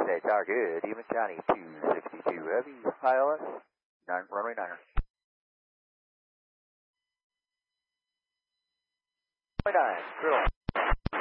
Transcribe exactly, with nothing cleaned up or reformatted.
Say tower good. Even Chinese two sixty-two heavy. I L S. Nine, runway niner. Runway nine. Drill.